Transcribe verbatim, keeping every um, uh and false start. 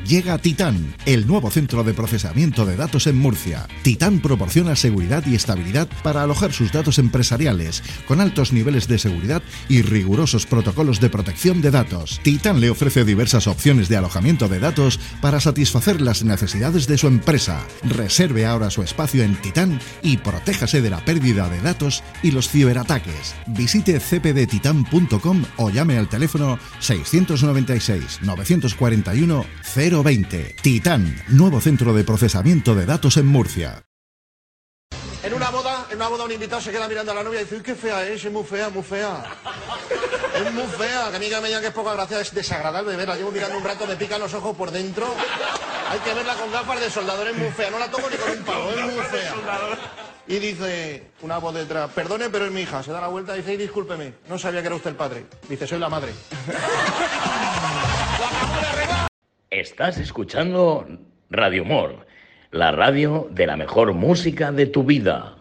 Llega Titán, el nuevo centro de procesamiento de datos en Murcia. Titán proporciona seguridad y estabilidad para alojar sus datos empresariales, con altos niveles de seguridad y rigurosos protocolos de protección de datos. Titán le ofrece diversas opciones de alojamiento de datos para satisfacer las necesidades de su empresa. Reserve ahora su espacio en Titán y protéjase de la pérdida de datos y los ciberataques. Visite c p d titan punto com o llame al teléfono seiscientos noventa y seis, novecientos cuarenta y uno, cero veinte. Titán, nuevo centro de procesamiento de datos en Murcia. En una boda, en una boda un invitado se queda mirando a la novia y dice, uy, qué fea es, es muy fea, muy fea. Es muy fea, que a mí que me digan que es poca gracia, es desagradable verla. Llevo mirando un rato, me pican los ojos por dentro. Hay que verla con gafas de soldador, es muy fea, no la toco ni con un palo, es muy fea. Y dice una voz detrás, perdone, pero es mi hija. Se da la vuelta y dice, discúlpeme, no sabía que era usted el padre. Dice, soy la madre. Estás escuchando Radio Humor, la radio de la mejor música de tu vida.